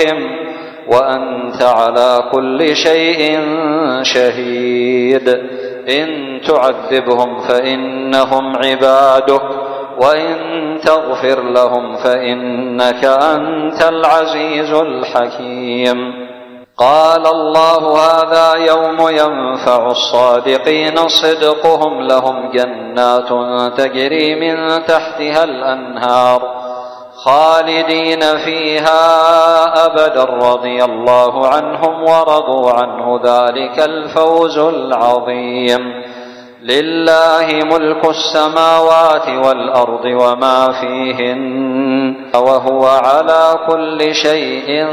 وأنت على كل شيء شهيد. إن تعذبهم فإنهم عبادك، وإن تغفر لهم فإنك أنت العزيز الحكيم. قال الله: هذا يوم ينفع الصادقين صدقهم، لهم جنات تجري من تحتها الأنهار خالدين فيها أبدا، رضي الله عنهم ورضوا عنه، ذلك الفوز العظيم. لله ملك السماوات والأرض وما فيهن، وهو على كل شيء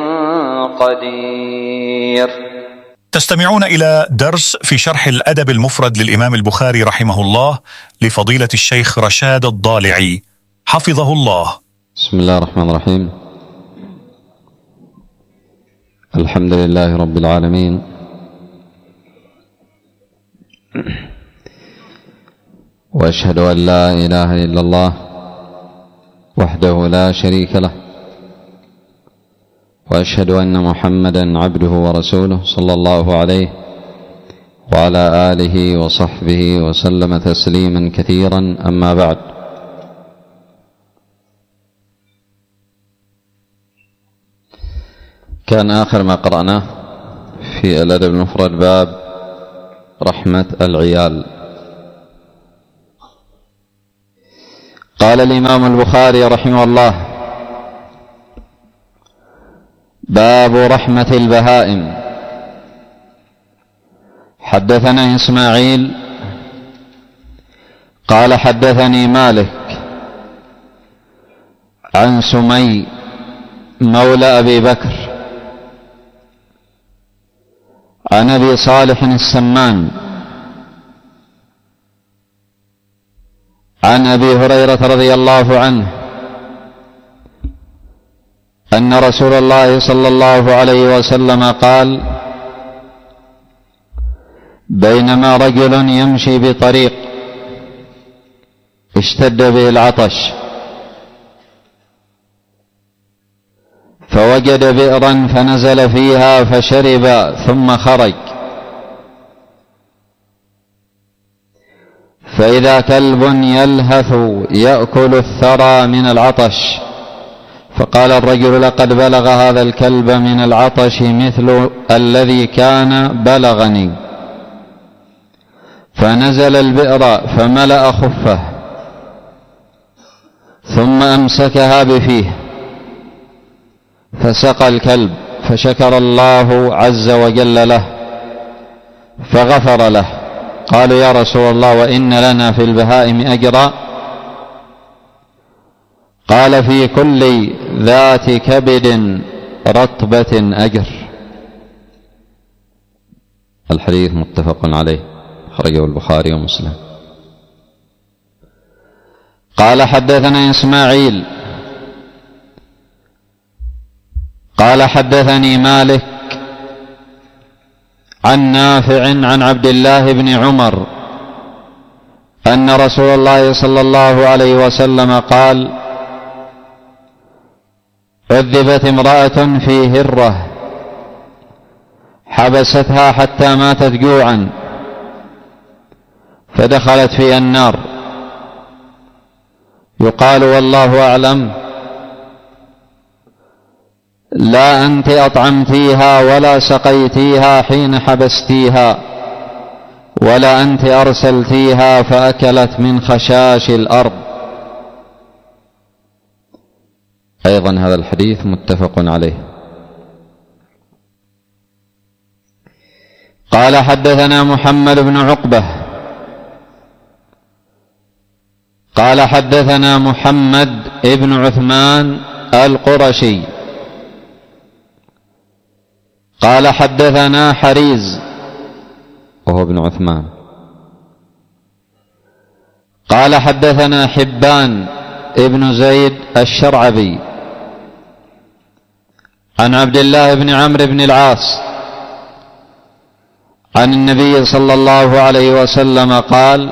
قدير. تستمعون إلى درس في شرح الأدب المفرد للإمام البخاري رحمه الله لفضيلة الشيخ رشاد الضالعي حفظه الله. بسم الله الرحمن الرحيم. الحمد لله رب العالمين، وأشهد أن لا إله إلا الله وحده لا شريك له، وأشهد أن محمدا عبده ورسوله صلى الله عليه وعلى آله وصحبه وسلم تسليما كثيرا. أما بعد، كان آخر ما قرأناه في الأدب المفرد باب رحمة العيال. قال الإمام البخاري رحمه الله: باب رحمة البهائم. حدثنا إسماعيل قال حدثني مالك عن سمي مولى أبي بكر عن أبي صالح السمان عن أبي هريرة رضي الله عنه أن رسول الله صلى الله عليه وسلم قال: بينما رجل يمشي بطريق اشتد به العطش، فوجد بئرا فنزل فيها فشرب ثم خرج، فإذا كلب يلهث يأكل الثرى من العطش، فقال الرجل: لقد بلغ هذا الكلب من العطش مثل الذي كان بلغني، فنزل البئر فملأ خفه ثم أمسكها بفيه فسقى الكلب، فشكر الله عز وجل له فغفر له. قالوا: يا رسول الله، وإن لنا في البهائم أجرا؟ قال: في كل ذات كبد رطبة أجر. الحديث متفق عليه، خرجه البخاري ومسلم. قال حدثنا إسماعيل قال حدثني مالك عن نافع عن عبد الله بن عمر أن رسول الله صلى الله عليه وسلم قال: عذبت امرأة في هرة حبستها حتى ماتت جوعا، فدخلت في النار، يقال والله أعلم: لا أنت أطعمتيها ولا سقيتيها حين حبستيها، ولا أنت أرسلتيها فأكلت من خشاش الأرض. أيضا هذا الحديث متفق عليه. قال حدثنا محمد بن عقبة قال حدثنا محمد بن عثمان القرشي قال حدثنا حريز وهو ابن عثمان قال حدثنا حبان ابن زيد الشرعبي عن عبد الله بن عمرو بن العاص عن النبي صلى الله عليه وسلم قال: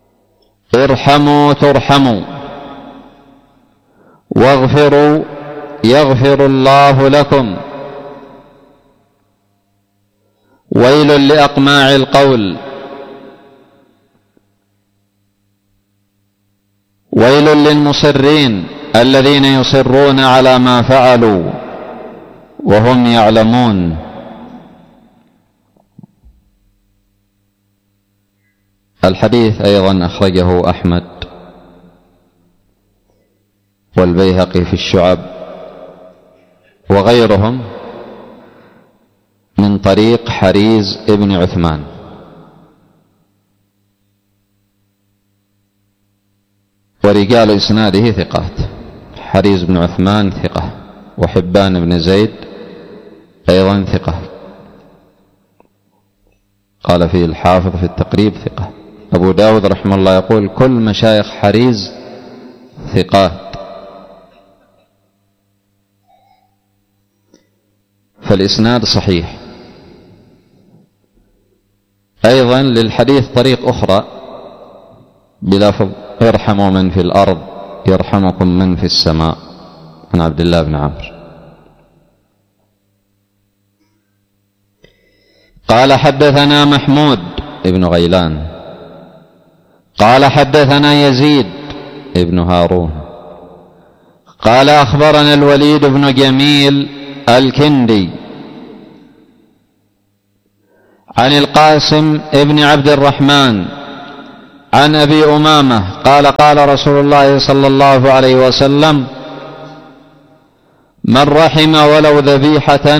ارحموا ترحموا، واغفروا يغفر الله لكم. ويل لأقماع القول، ويل للمصرين الذين يصرون على ما فعلوا وهم يعلمون. الحديث أيضا أخرجه أحمد والبيهقي في الشعب وغيرهم من طريق حريز ابن عثمان. ورجال إسناده ثقات، حريز بن عثمان ثقة، وحبان بن زيد أيضا ثقة، قال فيه الحافظ في التقريب ثقة. أبو داود رحمه الله يقول كل مشايخ حريز ثقات. فالإسناد صحيح. أيضا للحديث طريق أخرى بلفظ ارحموا من في الأرض يرحمكم من في السماء، عن عبد الله بن عمرو قال حدثنا محمود بن غيلان قال حدثنا يزيد بن هارون قال أخبرنا الوليد بن جميل الكندي عن القاسم بن عبد الرحمن عن أبي أمامة قال قال رسول الله صلى الله عليه وسلم من رحم ولو ذبيحة،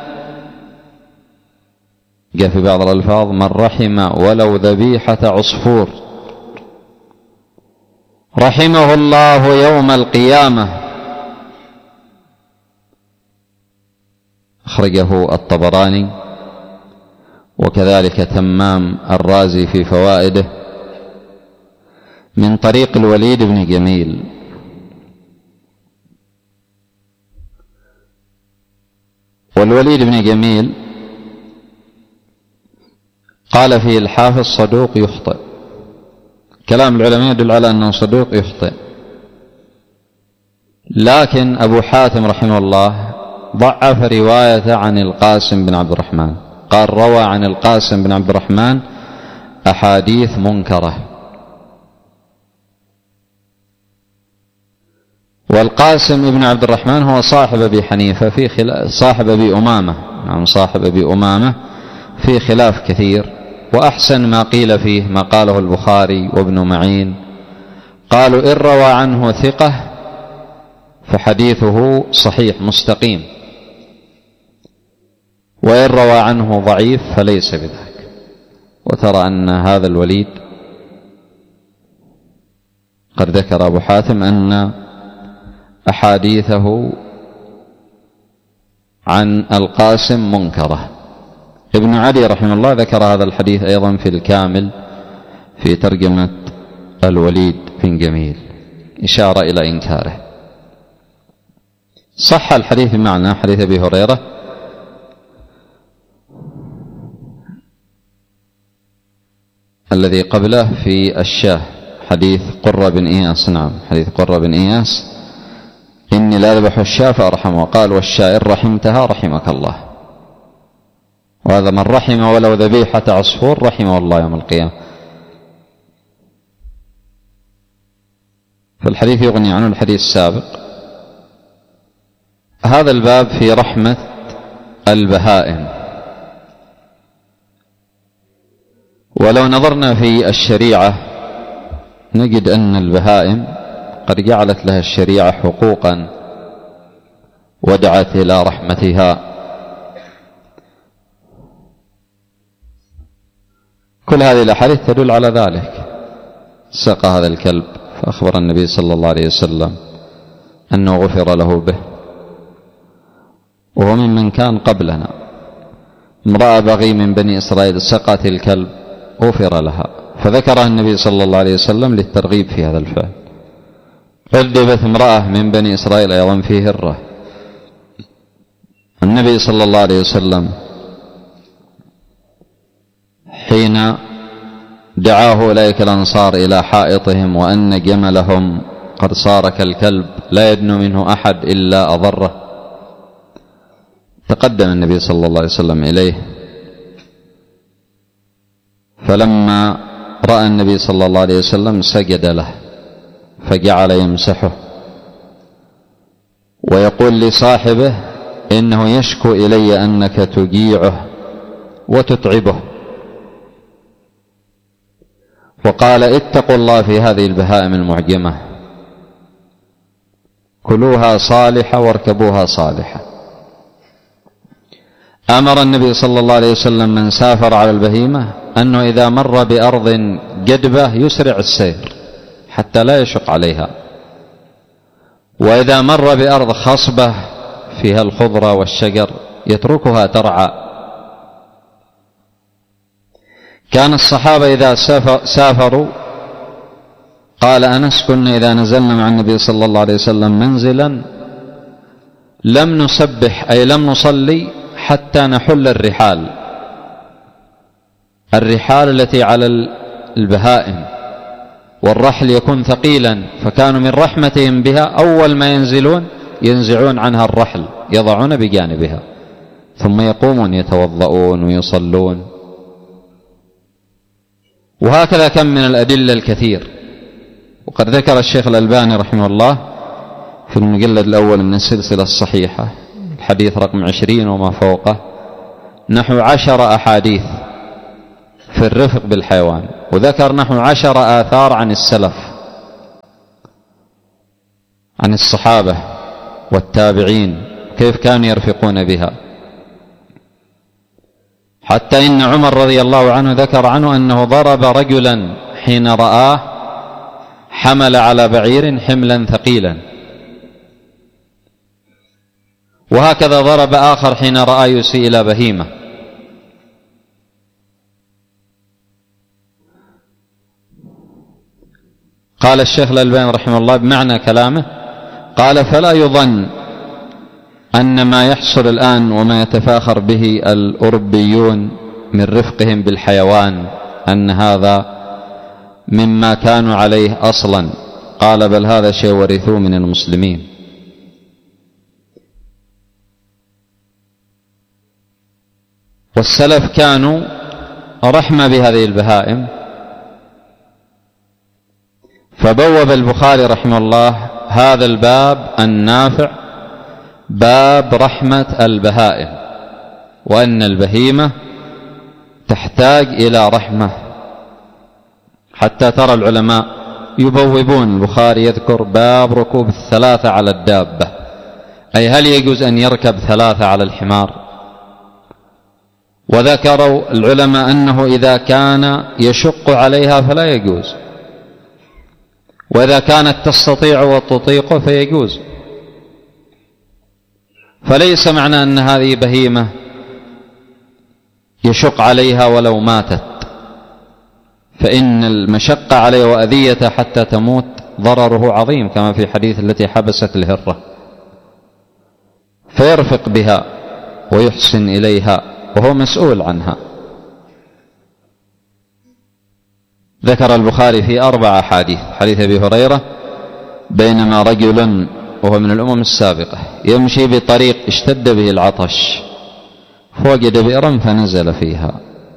جاء في بعض الألفاظ من رحم ولو ذبيحة عصفور رحمه الله يوم القيامة. أخرجه الطبراني وكذلك تمام الرازي في فوائده من طريق الوليد بن جميل. والوليد بن جميل قال فيه الحافظ صدوق يخطئ، كلام العلماء يدل على أنه صدوق يخطئ، لكن أبو حاتم رحمه الله ضعف رواية عن القاسم بن عبد الرحمن، قال روى عن القاسم بن عبد الرحمن أحاديث منكرة. والقاسم بن عبد الرحمن هو صاحب أبي حنيفة في صاحب أبي أمامة، نعم صاحب أبي أمامة في خلاف كثير، وأحسن ما قيل فيه ما قاله البخاري وابن معين، قالوا إن روى عنه ثقة فحديثه صحيح مستقيم، وإن روى عنه ضعيف فليس بذاك. وترى أن هذا الوليد قد ذكر أبو حاتم أن أحاديثه عن القاسم منكرة. ابن عدي رحمه الله ذكر هذا الحديث أيضا في الكامل في ترجمة الوليد بن جميل، إشارة إلى إنكاره. صح الحديث بمعنى حديث أبي هريرة الذي قبله في الشاه، حديث قرة بن إياس، نعم حديث قرة بن إياس إني لا أذبح الشاة فأرحمه، قال والشاة إن رحمتها رحمك الله. وهذا من رحم ولو ذبيحة عصفور رحمه الله يوم القيامة. فالحديث يغني عنه الحديث السابق. هذا الباب في رحمة البهائم. ولو نظرنا في الشريعة نجد أن البهائم قد جعلت لها الشريعة حقوقا ودعت إلى رحمتها. كل هذه الأحاديث تدل على ذلك. سقى هذا الكلب فأخبر النبي صلى الله عليه وسلم أنه غفر له به، وهو ممن كان قبلنا. امرأة بغي من بني إسرائيل سقت الكلب غفر لها، فذكرها النبي صلى الله عليه وسلم للترغيب في هذا الفعل. عذبت امرأة من بني إسرائيل أيضا في هرة، النبي صلى الله عليه وسلم حين دعاه أولئك الأنصار إلى حائطهم وأن جملهم قد صار كالكلب لا يدنو منه أحد إلا أضره، تقدم النبي صلى الله عليه وسلم إليه، فلما رأى النبي صلى الله عليه وسلم سجد له فجعل يمسحه ويقول لصاحبه: إنه يشكو إلي أنك تجيعه وتتعبه. وقال: اتقوا الله في هذه البهائم المعجمة، كلوها صالحة واركبوها صالحة. أمر النبي صلى الله عليه وسلم من سافر على البهيمة أنه إذا مر بأرض جدبة يسرع السير حتى لا يشق عليها، وإذا مر بأرض خصبة فيها الخضرة والشجر يتركها ترعى. كان الصحابة إذا سافروا، قال أنس: كنا إذا نزلنا مع النبي صلى الله عليه وسلم منزلا لم نسبح، أي لم نصلي حتى نحل الرحال التي على البهائم، والرحل يكون ثقيلا، فكانوا من رحمتهم بها أول ما ينزلون ينزعون عنها الرحل يضعون بجانبها، ثم يقومون يتوضؤون ويصلون. وهكذا كم من الأدلة الكثير. وقد ذكر الشيخ الألباني رحمه الله في المجلد الأول من السلسلة الصحيحة الحديث رقم 20 وما فوقه نحو 10 أحاديث في الرفق بالحيوان، وذكر نحو 10 آثار عن السلف، عن الصحابة والتابعين كيف كانوا يرفقون بها. حتى إن عمر رضي الله عنه ذكر عنه أنه ضرب رجلا حين رآه حمل على بعير حملا ثقيلا، وهكذا ضرب آخر حين رأى يسيء إلى بهيمة. قال الشيخ الألباني رحمه الله بمعنى كلامه، قال: فلا يظن أن ما يحصل الآن وما يتفاخر به الأوروبيون من رفقهم بالحيوان أن هذا مما كانوا عليه أصلا. قال: بل هذا شيء ورثوه من المسلمين. والسلف كانوا رحمة بهذه البهائم، فبوب البخاري رحمه الله هذا الباب النافع باب رحمة البهائم، وأن البهيمة تحتاج إلى رحمة. حتى ترى العلماء يبوبون، البخاري يذكر باب ركوب 3 على الدابة، أي هل يجوز أن يركب 3 على الحمار؟ وذكروا العلماء أنه إذا كان يشق عليها فلا يجوز، وإذا كانت تستطيع وتطيق فيجوز. فليس معنى أن هذه بهيمة يشق عليها ولو ماتت، فإن المشقة عليه وأذيته حتى تموت ضرره عظيم، كما في حديث التي حبست الهرة، فيرفق بها ويحسن إليها وهو مسؤول عنها. ذكر البخاري في 4 أحاديث. حديث أبي هريرة: بينما رجل وهو من الأمم السابقة يمشي بطريق اشتد به العطش فوجد بئرا فنزل فيها،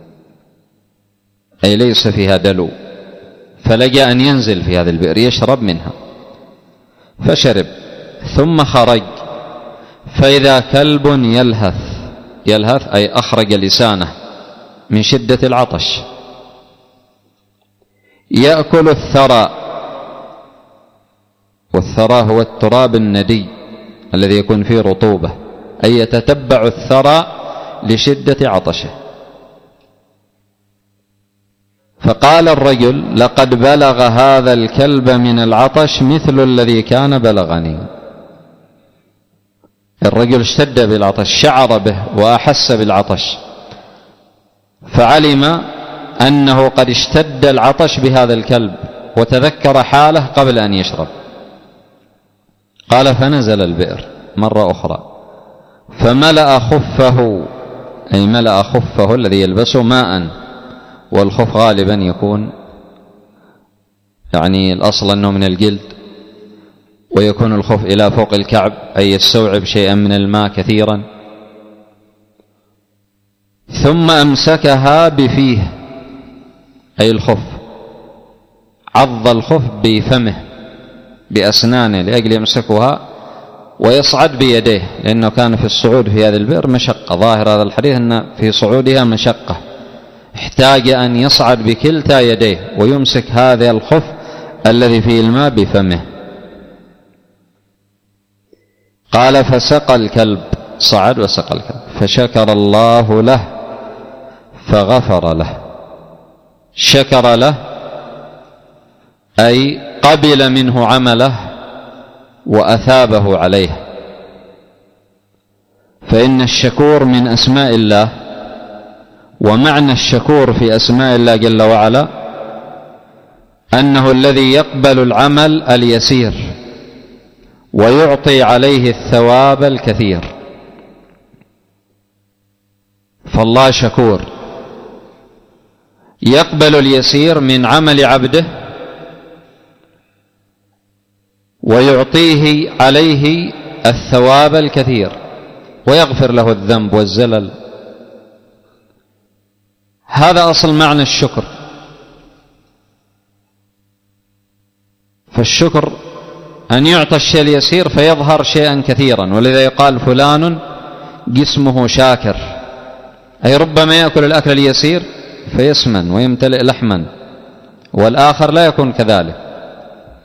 أي ليس فيها دلو، فلجأ أن ينزل في هذا البئر يشرب منها، فشرب ثم خرج فإذا كلب يلهث أي أخرج لسانه من شدة العطش، يأكل الثرى، والثرى هو التراب الندي الذي يكون فيه رطوبة، أي يتتبع الثرى لشدة عطشه. فقال الرجل: لقد بلغ هذا الكلب من العطش مثل الذي كان بلغني. الرجل اشتد بالعطش، شعر به وأحس بالعطش، فعلم أنه قد اشتد العطش بهذا الكلب، وتذكر حاله قبل أن يشرب. قال: فنزل البئر مرة أخرى فملأ خفه، أي ملأ خفه الذي يلبسه ماء، والخف غالبا يكون الأصل أنه من الجلد، ويكون الخف إلى فوق الكعب، أي يستوعب شيئا من الماء كثيرا، ثم أمسكها بفيه أي الخف، عض الخف بفمه بأسنانه لأجل يمسكها ويصعد بيديه، لأنه كان في الصعود في هذه البئر مشقة. ظاهر هذا الحديث أن في صعودها مشقة، احتاج أن يصعد بكلتا يديه ويمسك هذا الخف الذي فيه الماء بفمه. قال فسقى الكلب، صعد وسقى الكلب، فشكر الله له فغفر له. شكر له أي قبل منه عمله وأثابه عليه. فإن الشكور من أسماء الله، ومعنى الشكور في أسماء الله جل وعلا أنه الذي يقبل العمل اليسير ويعطي عليه الثواب الكثير. فالله شكور يقبل اليسير من عمل عبده ويعطيه عليه الثواب الكثير ويغفر له الذنب والزلل. هذا أصل معنى الشكر. فالشكر أن يعطى الشيء اليسير فيظهر شيئا كثيرا، ولذا يقال فلان جسمه شاكر، أي ربما يأكل الأكل اليسير فيسمن ويمتلئ لحما، والآخر لا يكون كذلك.